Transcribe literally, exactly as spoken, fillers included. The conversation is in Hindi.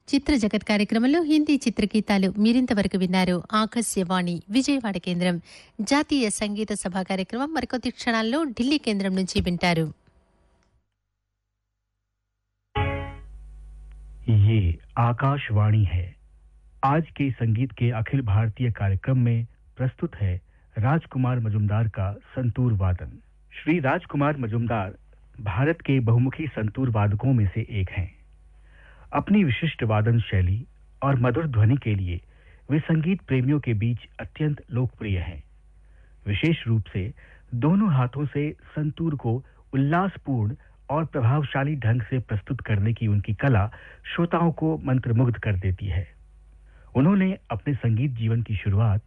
చిత్ర జగత్ కార్యక్రమంలో హిందీ చిత్రగీతాలు మీరింతవరకు విన్నారు. ఆకాశవాణి విజయవాడ కేంద్రం జాతీయ సంగీత సభ కార్యక్రమం మరికొద్ది క్షణాల్లో ఢిల్లీ కేంద్రం నుంచి వింటారు. ये आकाशवाणी है. आज के संगीत के अखिल भारतीय कार्यक्रम में प्रस्तुत है राजकुमार मजुमदार का संतूर वादन. श्री राजकुमार मजुमदार भारत के बहुमुखी संतूर वादकों में से एक हैं. अपनी विशिष्ट वादन शैली और मधुर ध्वनि के लिए वे संगीत प्रेमियों के बीच अत्यंत लोकप्रिय हैं. विशेष रूप से दोनों हाथों से संतूर को उल्लासपूर्ण और प्रभावशाली ढंग से प्रस्तुत करने की उनकी कला श्रोताओं को मंत्रमुग्ध कर देती है. उन्होंने अपने संगीत जीवन की शुरुआत